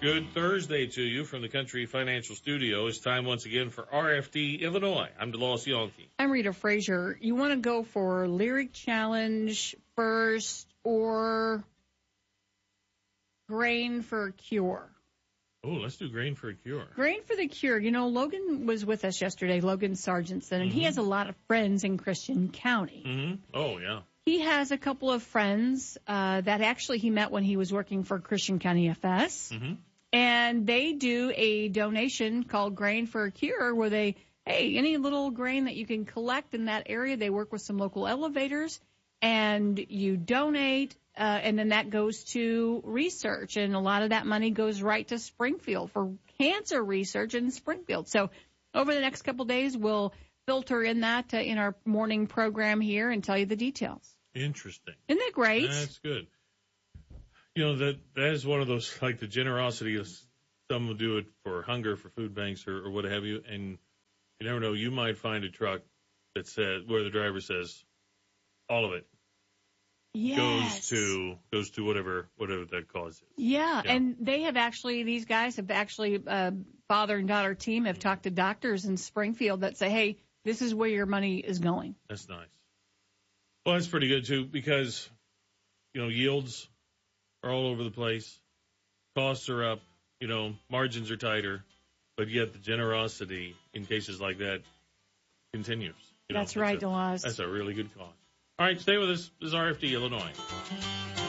Good Thursday to you from the Country Financial Studio. It's time once again for RFD Illinois. I'm DeLoss Yonke. I'm Rita Frazier. You want to go for Lyric Challenge first or Grain for a Cure? Oh, let's do Grain for a Cure. Grain for the Cure. You know, Logan was with us yesterday, Logan Sargentson, and he has a lot of friends in Christian County. Mm-hmm. Oh, yeah. He has a couple of friends that actually he met when he was working for Christian County FS. Mm-hmm. And they do a donation called Grain for a Cure where they, hey, any little grain that you can collect in that area, they work with some local elevators and you donate, and then that goes to research. And a lot of that money goes right to Springfield for cancer research in Springfield. So over the next couple of days, we'll filter in that in our morning program here and tell you the details. Interesting. Isn't that great? That's good. You know, that is one of those, like the generosity of some will do it for hunger, for food banks or what have you. And you never know, you might find a truck that says, where the driver says, all of it goes to whatever that cause is. Yeah, and they have actually, these guys have actually, father and daughter team have talked to doctors in Springfield that say, hey, this is where your money is going. That's nice. Well, that's pretty good too, because, you know, yields are all over the place. Costs are up, you know, margins are tighter, but yet the generosity in cases like that continues. That's right, DeLoss. That's a really good cause. All right, stay with us. This is RFD Illinois.